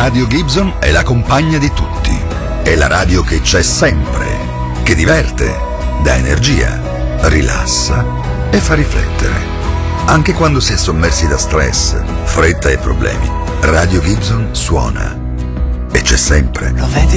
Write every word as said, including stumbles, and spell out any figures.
Radio Gibson è la compagna di tutti. È la radio che c'è sempre, che diverte, dà energia, rilassa e fa riflettere. Anche quando si è sommersi da stress, fretta e problemi, Radio Gibson suona. E c'è sempre. Lo vedi